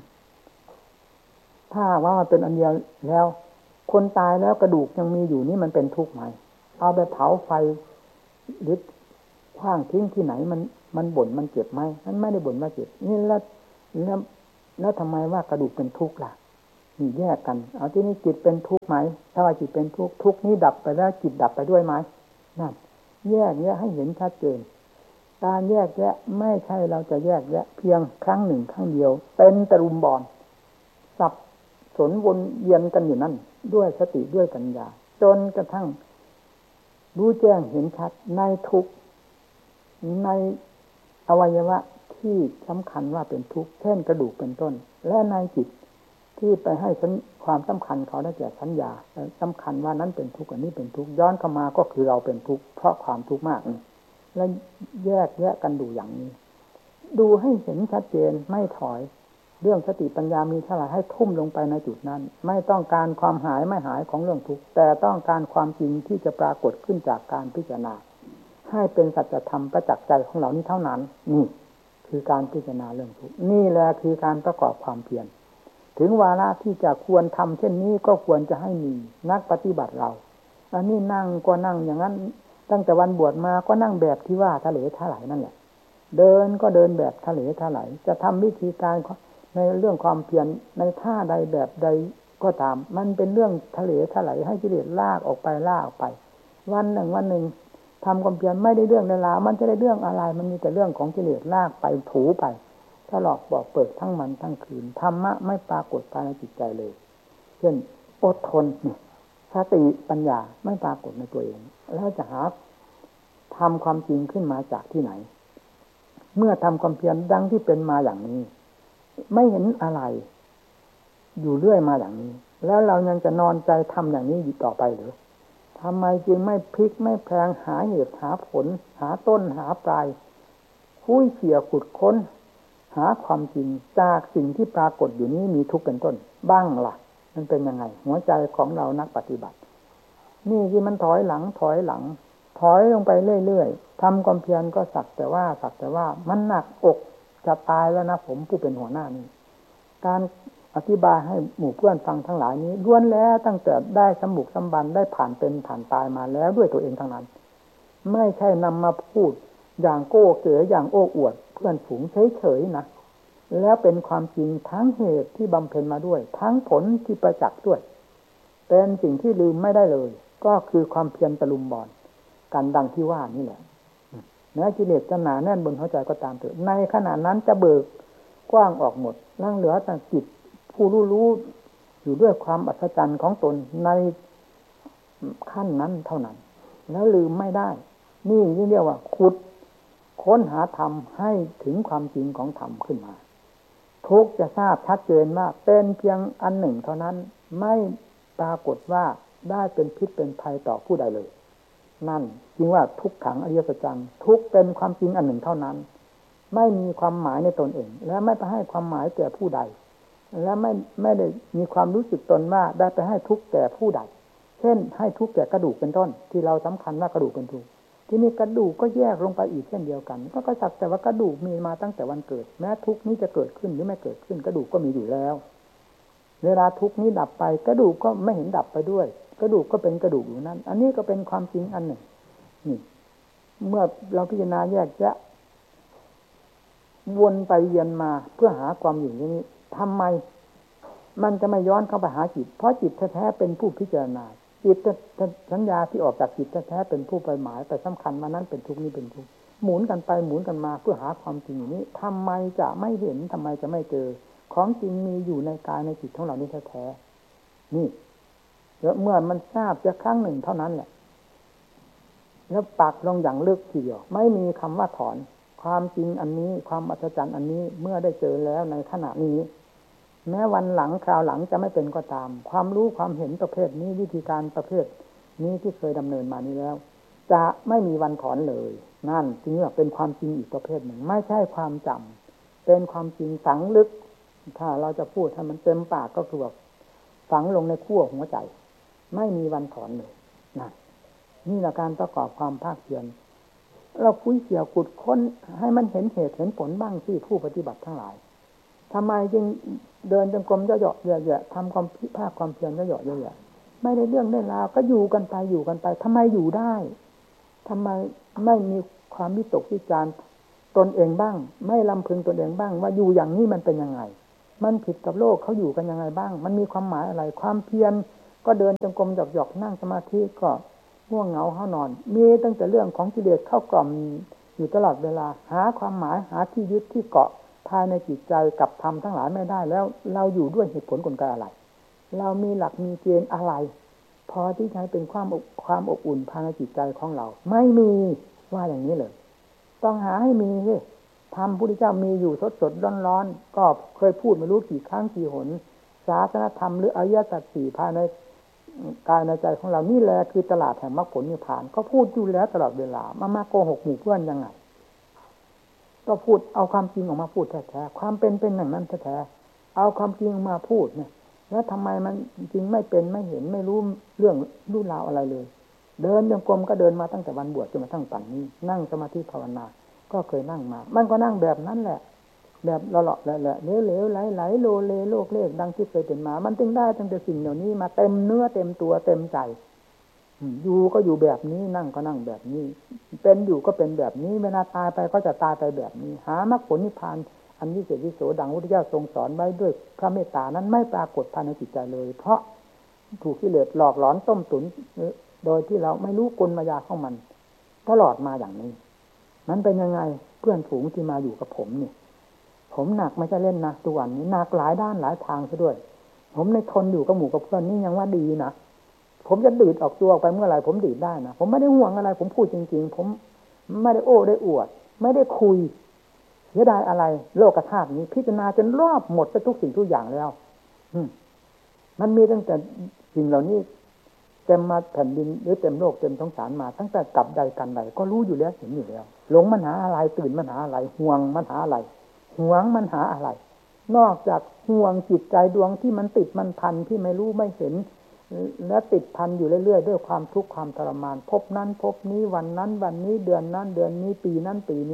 Speaker 1: ถ้าว่ามันเป็นอันเดียวแล้วคนตายแล้วกระดูกยังมีอยู่นี่มันเป็นทุกข์ไหมเอาไปเผาไฟหรือขว้างทิ้งที่ไหนมันมันบ่นมันเจ็บไหมมันไม่ได้บ่นว่าเจ็บนี่แล้วแล้วแล้วทำไมว่ากระดูกเป็นทุกข์ล่ะนี่แยกกันเอาที่นี่จิตเป็นทุกข์ไหมถ้าว่าจิตเป็นทุกข์ทุกข์นี้ดับไปแล้วจิตดับไปด้วยไหมนั่นแยกแยะให้เห็นชัดเจนการแยกแยะไม่ใช่เราจะแยกแยะเพียงครั้งหนึ่งครั้งเดียวเป็นตะลุมบอลสับสนวนเวียนกันอยู่นั่นด้วยสติด้วยปัญญาจนกระทั่งรู้แจ้งเห็นชัดในทุกข์ในอวัยวะที่สำคัญว่าเป็นทุกข์เช่นกระดูกเป็นต้นและในจิตที่ไปให้ความสำคัญเขาได้แก่สัญญาสำคัญว่านั้นเป็นทุกข์อันนี้เป็นทุกข์ย้อนเข้ามาก็คือเราเป็นทุกข์เพราะความทุกข์มากนี่แล้วแยกแยะกันดูอย่างนี้ดูให้เห็นชัดเจนไม่ถอยเรื่องสติปัญญามีเท่าไหร่ให้ทุ่มลงไปในจุดนั้นไม่ต้องการความหายไม่หายของเรื่องทุกข์แต่ต้องการความจริงที่จะปรากฏขึ้นจากการพิจารณาให้เป็นสัจธรรมประจักษ์ใจของเรานี้เท่านั้นนี่คือการพิจารณาเรื่องทุกข์นี่แหละคือการประกอบความเพียรถึงวาระที่จะควรทำเช่นนี้ก็ควรจะให้มีนักปฏิบัติเราอันนี้นั่งก็นั่งอย่างนั้นตั้งแต่วันบวชมาก็นั่งแบบที่ว่าทะเลทลายนั่นแหละเดินก็เดินแบบทะเลทลายจะทำวิธีการในเรื่องความเพียรในท่าใดแบบใดก็ตามมันเป็นเรื่องทะเลทลายให้กิเลสลากออกไปลากออกไปวันหนึ่งวันหนึ่งทำความเพียรไม่ได้เรื่องในลามันจะได้เรื่องอะไรมันมีแต่เรื่องของกิเลสลากไปถูไปถ้าหลอกบอกเปิดทั้งวันทั้งคืนธรรมะไม่ปรากฏภายในจิตใจเลยเช่นอดทนเนี่ยสติปัญญาไม่ปรากฏในตัวเองแล้วจะหาทำความจริงขึ้นมาจากที่ไหนเมื่อทำความเพียรดังที่เป็นมาอย่างนี้ไม่เห็นอะไรอยู่เรื่อยมาอย่างนี้แล้วเรายังจะนอนใจทำอย่างนี้อยู่ต่อไปหรือทำไมจึงไม่พลิกไม่แพลงหาเหตุหาผลหาต้นหาปลายคุ้ยเขี่ยขุดค้นหาความจริงจากสิ่งที่ปรากฏอยู่นี้มีทุกข์เป็นต้นบ้างล่ะมันเป็นยังไงหัวใจของเรานักปฏิบัตินี่ที่มันถอยหลังถอยหลังถอยลงไปเรื่อยๆทำความเพียรก็สักแต่ว่าสักแต่ว่ามันหนักอกจะตายแล้วนะผมผู้เป็นหัวหน้านี่การอธิบายให้หมู่เพื่อนฟังทั้งหลายนี้ล้วนแล้วตั้งแต่ได้สมบุกสมบันได้ผ่านเป็นผ่านตายมาแล้วด้วยตัวเองทั้งนั้นไม่ใช่นำมาพูดอย่างโก้เก๋อย่างโอ้อวดเพื่อนฝูงเฉยๆนะแล้วเป็นความจริงทั้งเหตุที่บำเพ็ญมาด้วยทั้งผลที่ประจักษ์ด้วยเป็นสิ่งที่ลืมไม่ได้เลยก็คือความเพียรตะลุมบอลกันดังที่ว่านี่แหละแม้กิเลสจะหนาแน่นบนหัวใจก็ตามเถอะในขณะนั้นจะเบิกกว้างออกหมดนั่งเหลือแต่จิตผู้รู้รู้อยู่ด้วยความอัศจรรย์ของตนในขั้นนั้นเท่านั้นแล้วลืมไม่ได้นี่เรียกว่าขุดค้นหาธรรมให้ถึงความจริงของธรรมขึ้นมาทุกจะทราบชัดเจนว่าเป็นเพียงอันหนึ่งเท่านั้นไม่ปรากฏว่าได้เป็นพิษเป็นภัยต่อผู้ใดเลยนั่นจึงว่าทุกขังอริยสัจจังทุกเป็นความจริงอันหนึ่งเท่านั้นไม่มีความหมายในตนเองและไม่ไปให้ความหมายแก่ผู้ใดและไม่ไม่ได้มีความรู้สึกตนว่าได้ไปให้ทุกข์แก่ผู้ใดเช่นให้ทุกข์แก่กระดูกเป็นต้นที่เราสำคัญว่ากระดูกเป็นทุกข์ที่นี่กระดูกก็แยกลงไปอีกเช่นเดียวกันก็ก็สักแต่ว่ากระดูกมีมาตั้งแต่วันเกิดแม้ทุกข์นี้จะเกิดขึ้นหรือไม่เกิดขึ้นกระดูกก็มีอยู่แล้วเวลาทุกข์นี้ดับไปกระดูกก็ไม่เห็นดับไปด้วยกระดูกก็เป็นกระดูกอยู่นั้นอันนี้ก็เป็นความจริงอันหนึ่งนี่เมื่อเราพิจารณาแยกแยะวนไปเวียนมาเพื่อหาความอยู่อย่างนี้ทำไมมันจะไม่ย้อนเข้าไปหาจิตเพราะจิตแท้ๆเป็นผู้พิจารณาจิตสัญญาที่ออกจากจิตแท้ๆเป็นผู้ไปหมายแต่สำคัญมานั้นเป็นทุกข์นี้เป็นทุกข์หมุนกันไปหมุนกันมาเพื่อหาความจริงอย่างนี้ทำไมจะไม่เห็นทำไมจะไม่เจอของจริงมีอยู่ในกายในจิตของเรานี้แท้ๆนี่แล้วเมื่อมันทราบจะครั้งหนึ่งเท่านั้นแหละแล้วปักลงอย่างลึกทีเดียวไม่มีคำว่าถอนความจริงอันนี้ความอัศจรรย์อันนี้เมื่อได้เจอแล้วในขณะนี้แม้วันหลังคราวหลังจะไม่เป็นก็ตามความรู้ความเห็นประเภทนี้วิธีการประเภทนี้ที่เคยดำเนินมานี้แล้วจะไม่มีวันถอนเลยนั่นจึงว่าเป็นความจริงอีกประเภทหนึ่งไม่ใช่ความจำเป็นความจริงฝังลึกถ้าเราจะพูดให้มันเต็มปากก็คือแบบฝังลงในขั้วหัวใจไม่มีวันถอนเลยนั่นนี่แหละการประกอบความภาคเพียรเราคุยเกี่ยวกุดค้นให้มันเห็นเหตุเห็นผลบ้างที่ผู้ปฏิบัติทั้งหลายทำไมจึงเดินจงกรมเยาะๆเยอะๆทำความพิภาคความเพียรเยาะๆเยอะๆไม่ได้เรื่องได้ราวก็อยู่กันไปอยู่กันไปทำไมอยู่ได้ทำไมไม่มีความวิตกวิจารณ์ตนเองบ้างไม่ลำพึงตนเองบ้างว่าอยู่อย่างนี้มันเป็นยังไงมันผิดกับโลกเขาอยู่กันยังไงบ้างมันมีความหมายอะไรความเพียรก็เดินจงกรมหยอกๆนั่งสมาธิก็ง่วงเหงาเฮานอนมีตั้งแต่เรื่องของกิเลสเข้ากล่อมอยู่ตลอดเวลาหาความหมายหาที่ยึดที่เกาะภายในจิตใจกับธรรมทั้งหลายไม่ได้แล้วเราอยู่ด้วยเหตุผลกลไกอะไรเรามีหลักมีเกณฑ์อะไรพอที่จะให้เป็นความความอบอุ่นภายในจิตใจของเราไม่มีว่าอย่างนี้เลยต้องหาให้มีสิธรรมพุทธเจ้ามีอยู่สดสดร้อนร้อนก็เคยพูดไม่รู้กี่ครั้งกี่หนศาสนธรรมหรืออริยสัจสี่ภายในกายในใจของเรานี่แหละคือตลาดแห่งมรรคผลนิพพานก็พูดอยู่แล้วตลอดเวลามามาโกหกหมู่เพื่อนยังไงก็พูดเอาความจริงออกมาพูดแท้ๆความเป็นเป็นอย่างนั้นแท้ๆเอาความจริงมาพูดเนี่ยแล้วทำไมมันจริงไม่เป็นไม่เห็นไม่รู้เรื่องรู้ราวอะไรเลยเดินยังกรมก็เดินมาตั้งแต่วันบวชจนมาตั้งปัจจุบันนี้นั่งสมาธิภาวนาก็เคยนั่งมามันก็นั่งแบบนั้นแหละแบบเลาะๆแหละๆเหลวๆไหลๆโลเลโลกเลขดังที่เคยเป็นมามันจึงได้ตั้งแต่สิ่งเหล่านี้มาเต็มเนื้อเต็มตัวเต็มใจอยู่ก็อยู่แบบนี้นั่งก็นั่งแบบนี้เป็นอยู่ก็เป็นแบบนี้เวลาตายไปก็จะตายไปแบบนี้หามรรคผลนิพพานอันวิเศษวิโสดังพระพุทธเจ้าทรงสอนไว้ด้วยพระเมตตานั้นไม่ปรากฏภายในจิตใจเลยเพราะถูกกิเลสหลอกหลอนต้มตุ๋นโดยที่เราไม่รู้กลมายาของมันตลอดมาอย่างนี้มันเป็นยังไงเพื่อนฝูงที่มาอยู่กับผมนี่ผมหนักไม่ใช่เล่นนะทุกวันนี้หนักหลายด้านหลายทางซะด้วยผมในทนอยู่กับหมู่กับเพื่อนนี่ยังว่าดีนะผมจะดีดออกตัวออกไปเมื่อไหร่ผมดีดได้นะผมไม่ได้ห่วงอะไรผมพูดจริงๆผมไม่ได้โอ้ได้อวดไม่ได้คุยเสียดายอะไรโลกธาตุนี้พิจารณาจนรอบหมดไปทุกสิ่งทุกอย่างแล้วมันมีตั้งแต่สิ่งเหล่านี้เต็มมาแผ่นดินหรือเต็มโลกเต็มสงสารมาตั้งแต่กลับใดกันใดก็รู้อยู่แล้วเห็นอยู่แล้วหลงมันหาอะไรตื่นมันหาอะไรห่วงมันหาอะไรหวงมันหาอะไรนอกจากห่วงจิตใจดวงที่มันติดมันพันที่ไม่รู้ไม่เห็นและติดพันอยู่เรื่อยๆด้วยความทุกข์ความทรมานพบนั้นพบนี้วันนั้นวันนี้เดือนนั้นเดือนนี้ปีนั้นปีนี้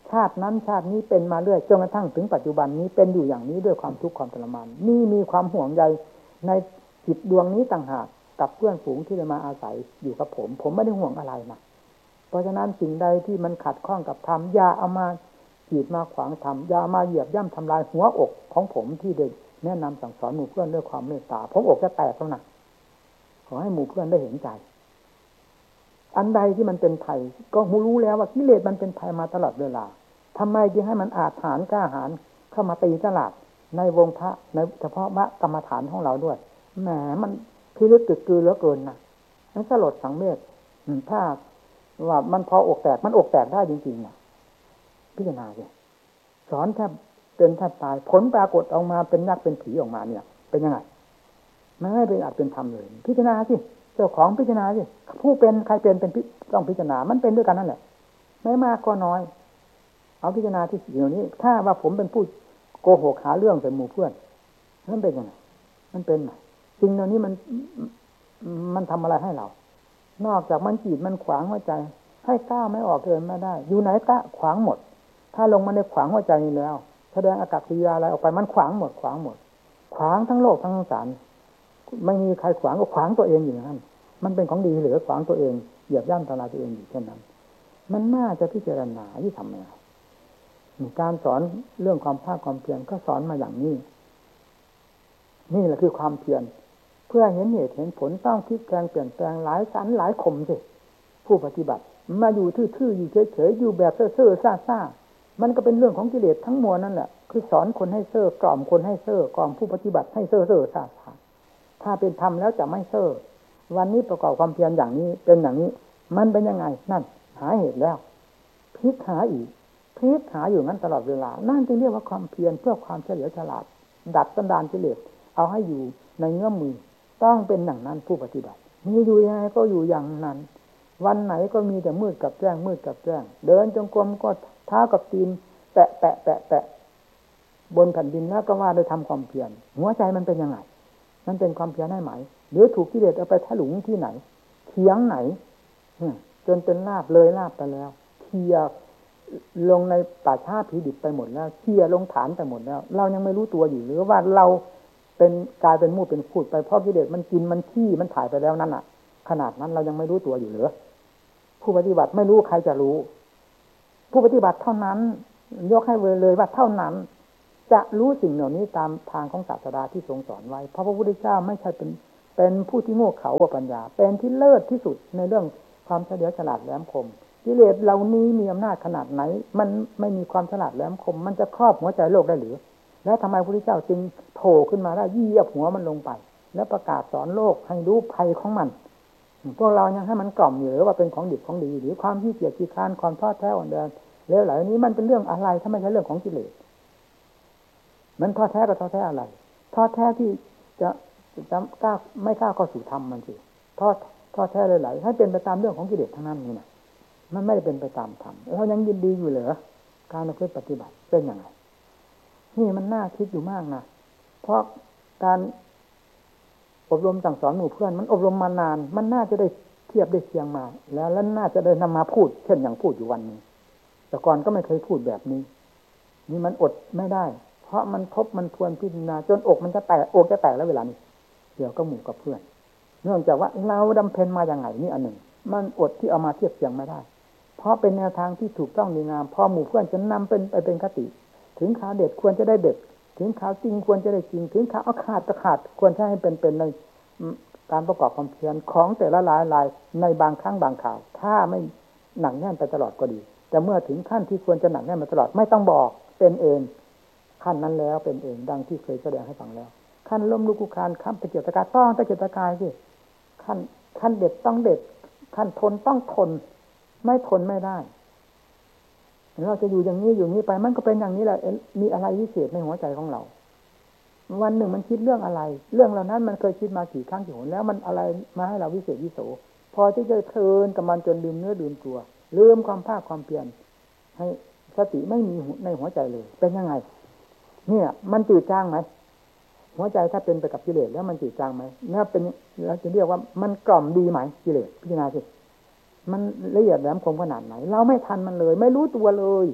Speaker 1: ชาตินั้นชาตินี้เป็นมาเรื่อยจนกระทั่งถึงปัจจุบันนี้เป็นอยู่อย่างนี้ด้วยความทุกข์ความทรมานนี่มีความห่วงใยในจิตดวงนี้ต่างหากกับเพื่อนฝูงที่ได้มาอาศัยอยู่กับผมผมไม่ได้ห่วงอะไรนะเพราะฉะนั้นสิ่งใดที่มันขัดข้องกับธรรมอย่าเอามาขีดมาขวางธรรมอย่ามาเหยียบย่ำทำลายหัวอกของผมที่ได้แนะนำสั่งสอนหมู่เพื่อนด้วยความเมตตาผมอกจะแตกแล้วนะขอให้หมู่เพื่อนได้เห็นใจอันใดที่มันเป็นภัยก็รู้แล้วว่ากิเลสมันเป็นภัยมาตลอดเวลาทำไมจึงให้มันอาถรรพ์กล้าหาญเข้ามาตีตลาดในวงพระในเฉพาะพระกรรมฐานของเราด้วยแหมมันพิลึกตึกกือเหลือเกินนะนั่นสลดสังเวชถ้าว่ามันพออกแตกมันอกแตกได้จริงๆนะพิจารณาสิสอนแทบเป็นแทบตายผลปรากฏออกมาเป็นยักษ์เป็นผีออกมาเนี่ยเป็นยังไงไม่ให้เป็นอาจเป็นธรรมเลยพิจารณาสิเจ้าของพิจารณาสิผู้เป็นใครเป็นเป็นต้องพิจารณามันเป็นด้วยกันนั่นแหละไม่มากก็น้อยเอาพิจารณาที่เดี๋ยวนี้ถ้าว่าผมเป็นผู้โกหกหาเรื่องใส่หมู่เพื่อนนั่นเป็นยังไงมันเป็นไหมจริงเดี๋ยวนี้มันมันทำอะไรให้เรานอกจากมันจีดมันขวางหัวใจให้ก้าวไม่ออกเดินไม่ได้อยู่ไหนก็ขวางหมดถ้าลงมาในขวางหัวใจนี้แล้วแสดงอากัปกิริยาอะไรออกไปมันขวางหมดขวางหมดขวางทั้งโลกทั้งสงสารไม่มีใครขวางก็ขวางตัวเองอยู่อย่างนั้นมันเป็นของดีเหลือขวางตัวเองเหยียบย่ำทำลายตัวเองอยู่เช่นนั้นมันน่าจะพิจารณาที่ทำไงการสอนเรื่องความภาคความเพียรก็สอนมาอย่างนี้นี่แหละคือความเพียรเพื่อเห็นเหตุเห็นผลต้องคิดแปลงเปลี่ยนแปลงหลายสันหลายคมสิผู้ปฏิบัติมาอยู่ทื่อๆอยู่เฉยๆอยู่แบบเซ่อๆซ่าๆมันก็เป็นเรื่องของกิเลสทั้งมวลนั่นแหละคือสอนคนให้เซ่อกล่อมคนให้เซ่อกล่อมผู้ปฏิบัติให้เซ่อๆซ่าๆถ้าเป็นธรรมแล้วจะไม่เซ่อวันนี้ประกอบความเพียรอย่างนี้เป็นอย่างนี้มันเป็นยังไงนั่นหาเหตุแล้วพลิกหาอีกพลิกหาอยู่งั้นตลอดเวลานั่นจึงเรียกว่าความเพียรเพื่อความเฉลียวฉลาดดัดสันดานกิเลสเอาให้อยู่ในเงื้อมมือต้องเป็นอย่างนั้นผู้ปฏิบัติมีอยู่ยังไงก็อยู่อย่างนั้นวันไหนก็มีแต่มืดกับแจ้งมืดกับแจ้งเดินจงกรมก็เท้ากับตีนแปะแปะแปะแปะบนแผ่นดินแล้วก็ว่าได้ทำความเพียรหัวใจมันเป็นยังไงมันเป็นความเพียรให้ไหมหรือถูกกิเลสเอาไปถลุงที่ไหนเถียงไหนจนเป็นลาบเลยลาบไปแล้วเทียลงในป่าช้าผีดิบไปหมดแล้วเทียลงฐานไปหมดแล้วเรายังไม่รู้ตัวอยู่หรือว่าเราเป็นกลายเป็นมูดเป็นพูดไปเพราะกิเลสมันกินมันขี้มันถ่ายไปแล้วนั่นน่ะขนาดนั้นเรายังไม่รู้ตัวอยู่หรือผู้ปฏิบัติไม่รู้ใครจะรู้ผู้ปฏิบัติเท่านั้นยกให้เลยว่าเท่านั้นจะรู้สิ่งเหล่านี้ตามทางของศาสดาที่ทรงสอนไว้เพราะพระพุทธเจ้าไม่ใช่เป็นเป็นผู้ที่โง่เขลากว่าปัญญาเป็นที่เลิศที่สุดในเรื่องความเฉลียวฉลาดแหลมคมกิเลสเหล่านี้มีอำนาจขนาดไหนมันไม่มีความฉลาดแหลมคมมันจะครอบหัวใจโลกได้หรือแล้วทำไมพระพุทธเจ้าจึงโผล่ขึ้นมาได้ยี่ยบหัวมันลงไปแล้วประกาศสอนโลกให้รู้ภัยของมันพวกเรายังให้มันกล่อมอยู่หรือว่าเป็นของดิบของดีหรือความขี้เกียจขี้คร้านความท้อแท้อ่อนแรงแล้วเหล่านี้มันเป็นเรื่องอะไรถ้าไม่ใช่เรื่องของกิเลสมันท้อแท้ก็ท้อแท้อะไรท้อแท้ที่จะจะกล้าไม่กล้าเข้าสู่ธรรมมันสิท้อท้อแท้เลยไหลให้เป็นไปตามเรื่องของกิเลสทั้งนั้นนี่นะมันไม่ได้เป็นไปตามธรรมเรายังยินดีอยู่เหรอการประพฤติปฏิบัติเป็นยังไงนี่มันน่าคิดอยู่มากนะเพราะการอบรมสั่งสอนหมู่เพื่อนมันอบรมมานานมันน่าจะได้เทียบได้เคียงมาแล้วแล้วน่าจะได้นำมาพูดเช่นอย่างพูดอยู่วันนี้แต่ก่อนก็ไม่เคยพูดแบบนี้นี่มันอดไม่ได้เพราะมันทบมันทวนพิจารณาจนอกมันจะแตกอกจะแตกแล้วเวลานี้เดี๋ยวก็หมู่กับเพื่อนเนื่องจากว่าเราดำเพ็ญมาอย่างไงนี่อันหนึ่งมันอดที่เอามาเทียบเคียงไม่ได้เพราะเป็นแนวทางที่ถูกต้องดีงามพอหมู่เพื่อนจะนำเป็นไปเป็นคติถึงข่าวเด็ดควรจะได้เด็ดถึงข่าวจริงควรจะได้จริงถึงข่าวเอาขาดจะขาดควรจะให้เป็นเป็นในการประกอบความเพียรของแต่ละรายรายในบางครั้งบางข่าวถ้าไม่หนักแน่นไปตลอดก็ดีแต่เมื่อถึงขั้นที่ควรจะหนักแน่นมาตลอดไม่ต้องบอกเป็นเองขั้นนั้นแล้วเป็นเองดังที่เคยแสดงให้ฟังแล้วขั้นล้มลุกคลุกคลานขั้นตะเกียกตะกายต้องตะเกียกตะกายสิขั้นขั้นเด็ดต้องเด็ดขั้นทนต้องทนไม่ทนไม่ได้เราจะอยู่อย่างนี้อยู่นี้ไปมันก็เป็นอย่างนี้แหละมีอะไรวิเศษในหัวใจของเราวันหนึ่งมันคิดเรื่องอะไรเรื่องเหล่านั้นมันเคยคิดมากี่ครั้งกี่หนแล้วมันอะไรมาให้เราวิเศษวิโสพอที่จะเพลินกับมันจนลืมเนื้อลืมตัวลืมความภาคความเพียรให้สติไม่มีในหัวใจเลยเป็นยังไงเนี่ยมันจืดจางไหมหัวใจถ้าเป็นไปกับกิเลสแล้วมันจืดจางไหมนี่เป็นเราจะเรียกว่ามันกล่อมดีไหมกิเลสพิจารณาสิมันละเอียดแหลมคมขนาดไหนเราไม่ทันมันเลยไม่รู้ตัวเลย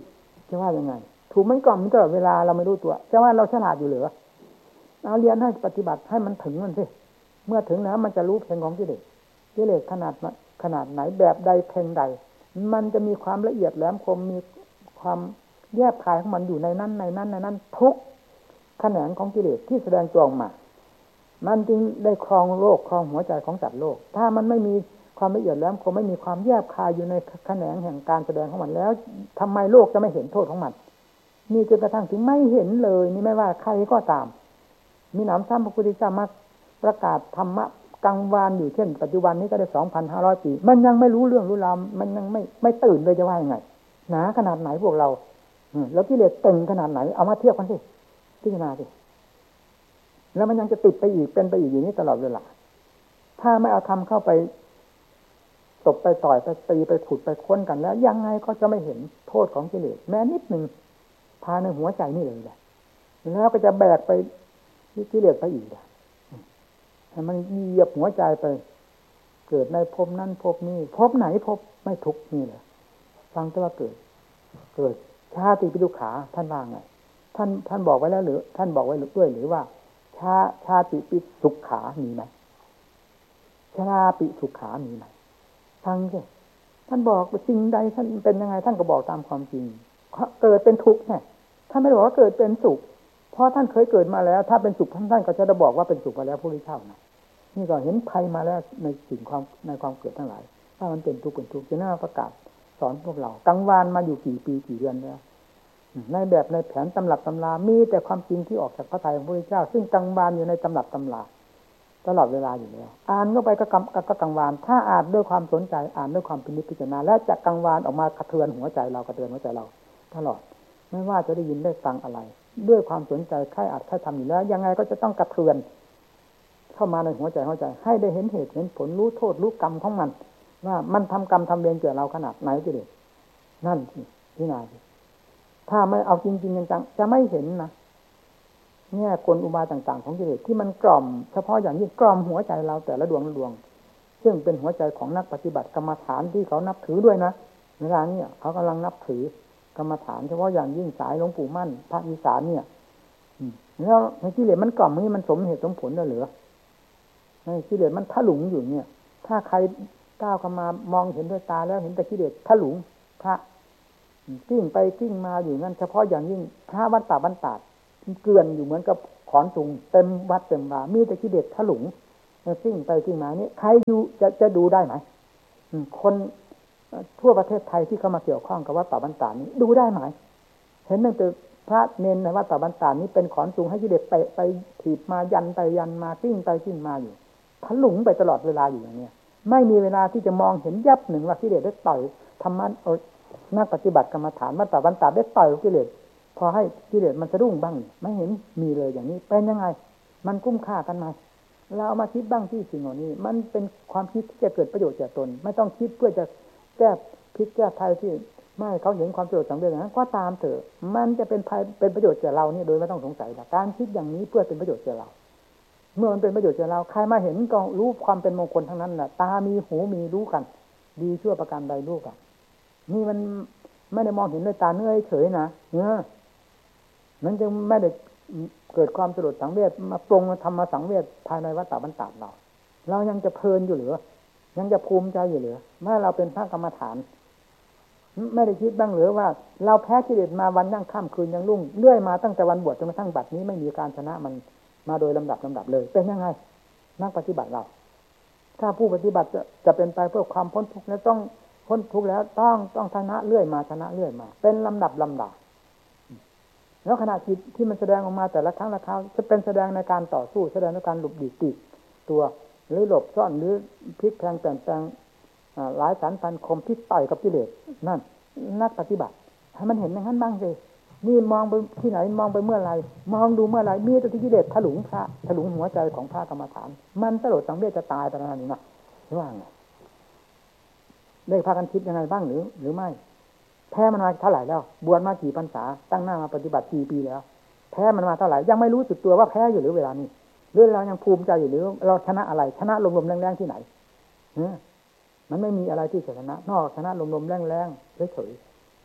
Speaker 1: จะว่ายังไงถูกมันกล่อมตลอดเวลาเราไม่รู้ตัวจะว่าเราฉลาดอยู่เหรอเอาเรียนให้ปฏิบัติให้มันถึงมันสิเมื่อถึงแล้วมันจะรู้เพลงของกิเลสกิเลสขนาดขนาดไหนแบบใดเพลงใดมันจะมีความละเอียดแหลมคมมีความแยบคายของมันอยู่ในนั้นในนั้นในนั้นทุกแขนงของกิเลสที่แสดงตัวออกมามันจึงได้ครองโลกครองหัวใจของสัตว์โลกถ้ามันไม่มีความละเอียดแหลมคมไม่มีความแยบคายอยู่ในแขนงแห่งการแสดงของมันแล้วทำไมโลกจะไม่เห็นโทษของมันนี่จนกระทั่งถึงไม่เห็นเลยนี่ไม่ว่าใครก็ตามมีหนำซ้ำพระพุทธเจ้ามาประกาศธรรมะกลางวานอยู่เช่นปัจจุบันนี้ก็ได้ สองพันห้าร้อย ปีมันยังไม่รู้เรื่องรู้ราวมันยังไม่ไม่ตื่นเลยจะว่ายังไงหนาขนาดไหนพวกเราแล้วกิเลสเต็งขนาดไหนเอามาเทียบกันสิพิจารณาสิแล้วมันยังจะติดไปอีกเป็นไปอีกอย่างนี้ตลอดเวลาถ้าไม่เอาทำเข้าไปตบไปต่อยไปตีไปขุดไปค้นกันแล้วยังไงก็จะไม่เห็นโทษของกิเลสแม้นิดหนึ่งภายในหัวใจนี่เลยแหละแล้วก็จะแบกไปกิเลสไปอีกให้มันเหยียบหัวใจไปเกิดในภพนั้นภพนี้ภพไหนภพไม่ทุกข์นี่แหละฟังแต่ว่าเกิดเกิดชาติปิทุกขาท่านว่าไงท่านท่านบอกไว้แล้วหรือท่านบอกไว้ด้วยหรือว่าชาชาติปิสุขขามีไหมชราปิสุขขามีไหมฟังสิท่านบอกสิ่งใดท่านเป็นยังไงท่านก็บอกตามความจริงเกิดเป็นทุกข์เนี่ยท่านไม่ได้บอกว่าเกิดเป็นสุขเพราะท่านเคยเกิดมาแล้วถ้าเป็นสุขท่านท่านก็จะได้บอกว่าเป็นสุขมาแล้วพระพุทธเจ้านะนี่ก็เห็นภัยมาแล้วในสิ่งความในความเกิดทั้งหลายถ้ามันเป็นทุกข์เป็นทุกข์จะน่าประกาศสอนพวกเรากังวานมาอยู่กี่ปีกี่เดือนแล้วในแบบในแผนตำรับตำรามีแต่ความจริงที่ออกจากพระทัยของพระพุทธเจ้าซึ่งกังวานอยู่ในตำรับตำราตลอดเวลาอยู่แล้วอ่านเข้าไปก็กังก็กังวานถ้าอ่านด้วยความสนใจอ่านด้วยความพินิจพิจารณาและจะกังวานออกมากระเทือนหัวใจเรากระเทือนหัวใจเราตลอดไม่ว่าจะได้ยินได้ฟังอะไรด้วยความสนใจใคร่อัดใคร่ทำอยู่แล้วยังไงก็จะต้องกระเทือนเข้ามาในหัวใจหัวใจให้ได้เห็นเหตุเห็นผลรู้โทษรู้กรรมของมันว่ามันทำกรรมทำเวรเกี่ยวเราขนาดไหนกิเลสนั่นสิที่นาถ้าไม่เอาจริงๆจังๆจะไม่เห็นนะเนี่ยกลอุบายต่างๆของกิเลสที่มันกล่อมเฉพาะอย่างยิ่งกล่อมหัวใจเราแต่ละดวงละดวงซึ่งเป็นหัวใจของนักปฏิบัติกรรมฐานที่เขานับถือด้วยนะเวลานี้เขากำลังนับถือกรรมฐานเฉพาะอย่างยิ่งสายหลวงปู่มั่นภาคอีสานเนี่ยแล้วในกิเลสมันกล่อมนี่มันสมเหตุสมผลได้หรือในกิเลสมันถลุงอยู่เนี่ยถ้าใครก้าวเข้ามามองเห็นด้วยตาแล้วเห็นแต่กิเลสถลุงพระกิ้งไปกิ้งมาอยู่นั่นเฉพาะอย่างยิ่งพระวัดป่าบ้านตาดเกลื่อนอยู่เหมือนกับขอนสูงเต็มวัดเต็มว่ามีแต่กิเลสถลุงกิ้งไปกิ้งมานี่ใครอยู่จะจะดูได้ไหมคนทั่วประเทศไทยที่เข้ามาเกี่ยวข้องกับวัดป่าบ้านตาดนี้ดูได้ไหมเห็นตั้งแต่พระเนรในวัดป่าบ้านตาดนี้เป็นขอนสูงให้กิเลสไปไปถีบมายันไปยันมากิ้งไปกิ้งมาอยู่ถลุงไปตลอดเวลาอยู่อย่างนี้ไม่มีเวลาที่จะมองเห็นยับหนึ่งว่ากิเลสได้ต่อยธรรมะนักปฏิบัติกรรมฐานวัดป่าบ้านตาดได้ต่อยกิเลสพอให้กิเลสมันสะดุ้งบ้างไม่เห็นมีเลยอย่างนี้เป็นยังไงมันคุ้มค่ากันไหมเราเอามาคิดบ้างที่สิ่งเหล่านี้มันเป็นความคิดที่จะเกิดประโยชน์แก่ตนไม่ต้องคิดเพื่อจะแก้พิษแก้ภัยที่ไม่เขาเห็นความประโยชน์สังเวยอย่างนั้นก็ตามเถอะมันจะเป็นภัยเป็นประโยชน์แก่เรานี่โดยไม่ต้องสงสัยแต่การคิดอย่างนี้เพื่อเป็นประโยชน์แก่เราเมื่อมันเป็นประโยชน์แก่เราใครมาเห็นก็รู้ความเป็นมงคลทั้งนั้นน่ะตามีหูมีรู้กันดีชั่วประการใดรู้กันนี่มันไม่ได้มองเห็นด้วยตาเนื้อเฉยนะเออมันจะไม่ได้เกิดความสลดสังเวชมาปรงธรรมสังเวชภายในวัฏฏะบรรดาเราเรายังจะเพลินอยู่หรือยังจะภูมิใจอยู่หรือเมื่อเราเป็นพระกรรมฐานไม่ได้คิดบ้างหรือว่าเราแพ้กิเลสมาวันยั่งค่ำคืนยังรุ่งเรื่อยมาตั้งแต่วันบวชจนกระทั่งบัดนี้ไม่มีการชนะมันมาโดยลำดับลำดับเลยเป็นยังไงนักปฏิบัติเราถ้าผู้ปฏิบัติจะจะเป็นไปเพื่อความพ้นทุกข์แล้วต้องพ้นทุกข์แล้วต้องต้องชนะเรื่อยมาชนะเรื่อยมาเป็นลำดับลำดับแล้วขณะจิตที่มันแสดงออกมาแต่ละครั้งละคราวจะเป็นแสดงในการต่อสู้แสดงในการหลบหลีกตีตัวหรือหลบซ่อนหรือพลิกแพลงแปลงแปลงหลายสารพันคมที่ต่อยกับกิเลสนั่นนักปฏิบัติให้มันเห็นอย่างนั้นบ้างสินี่มองไปที่ไหนมองไปเมื่อไรมองดูเมื่อไรมีแต่กิเลสถลุงพระถลุงหัวใจของพระกรรมฐานมันสลดสังเวชจะตายไปแล้วนี่นะว่าไงได้พากันคิดยังไงบ้างหรือหรือไม่แพ้มันมาเท่าไหร่แล้วบวชมากี่พรรษาตั้งหน้ามาปฏิบัติกี่ปีแล้วแพ้มันมาเท่าไหร่ยังไม่รู้สึกตัวว่าแพ้อยู่หรือเวลานี้หรือเรายังภูมิใจอยู่หรือเราชนะอะไรชนะลมๆแรงๆที่ไหนมันไม่มีอะไรที่จะชนะนอกชนะลมๆแรงๆเฉยๆ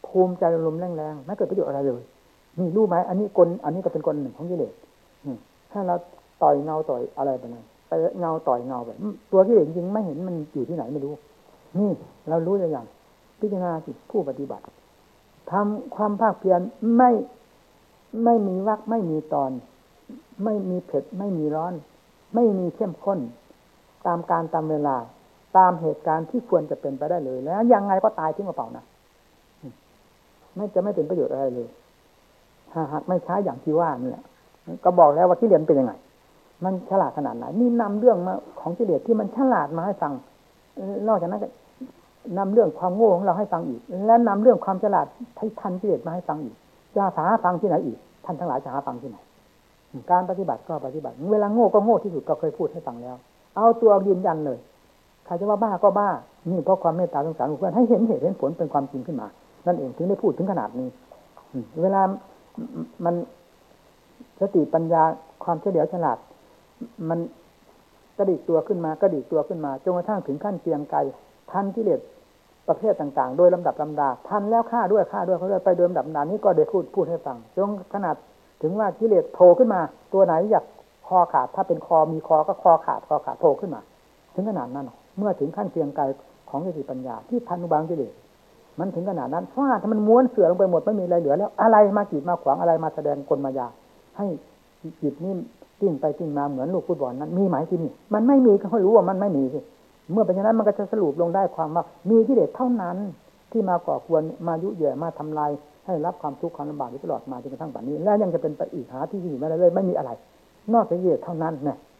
Speaker 1: ภูมิใจลมแรงๆไม่เกิดประโยชน์อะไรเลยนี่รู้ไหมอันนี้กลอันนี้ก็เป็นกลหนึ่งของกิเลสถ้าเราต่อยเงาต่อยอะไรไปนั่นไปเงาต่อยเงาแบบตัวกิเลสจริงไม่เห็นมันอยู่ที่ไหนไม่รู้นี่เรารู้อย่างพิจารณาสิผู้ปฏิบัติทำความภาคเพียรไม่ไม่มีวรรคไม่มีตอนไม่มีเผ็ดไม่มีร้อนไม่มีเข้มข้นตามการตามเวลาตามเหตุการณ์ที่ควรจะเป็นไปได้เลยแล้วยังไงก็ตายทิ้งกระเป๋านะไม่จะไม่เป็นประโยชน์อะไรเลยหากไม่ใช้อย่างที่ว่าเนี่ยก็บอกแล้วว่ากิเลสเป็นยังไงมันฉลาดขนาดไหนนี่นำเรื่องมาของกิเลสที่มันฉลาดมาให้ฟังนอกจากนั้นก็นำเรื่องความโง่ของเราให้ฟังอีกและนำเรื่องความฉลาดให้ทันกิเลสมาให้ฟังอีกจะหาฟังที่ไหนอีกท่านทั้งหลายจะหาฟังที่ไหนการปฏิบัติก็ปฏิบัติเวลาโง่ก็โง่ที่สุดก็เคยพูดให้ฟังแล้วเอาตัวยืนยันเลยใครจะว่าบ้าก็บ้านี่เพราะความเมตตาสงสารเพื่อนให้เห็นเหตุเห็นผลเป็นความจริงขึ้นมานั่นเองถึงได้พูดถึงขนาดนี้เวลามันสติปัญญาความเฉลียวฉลาดมันกระดิกตัวขึ้นมากระดิกตัวขึ้นมาจนกระทั่งถึงขั้นเกรียงไกรทันกิเลสประเภทต่างๆโดยลำดับลำดาทันแล้วฆ่าด้วยฆ่าด้วยเขาเลยไปโดยลำดับลำดานี้ก็ได้พูดพูดให้ฟังจนขนาดถึงว่ากิเลสโผล่ขึ้นมาตัวไหนอยากคอขาดถ้าเป็นคอมีคอก็คอขาดคอขาดโผล่ขึ้นมาถึงขนาดนั้นเมื่อถึงขั้นเกรียงไกรของสติปัญญาที่พันอุบางกิเลสมันถึงขนาดนั้นฟาดมันม้วนเสื่อลงไปหมดไม่มีอะไรเหลือแล้วอะไรมากีดมาขวางอะไรมาแสดงกลมายาให้จิตนี่ติ้งไปติ้งมาเหมือนลูกฟุตบอลนั้นมีไหมที่นี่มันไม่มีก็ให้รู้ว่ามันไม่มีสิเมื่อเป็นอย่างนั้นมันก็จะสรุปลงได้ความว่ามีกิเลสเท่านั้นที่มาก่อควรมายุแย่มาทำลายให้รับความทุกข์ความลำบากตลอดมาจนกระทั่งปัจจุบันนี้และยังจะเป็นไปอีกหาที่อยู่ไม่ได้เลยไม่มีอะไรนอกจากกิเลสเท่านั้นเนี่ย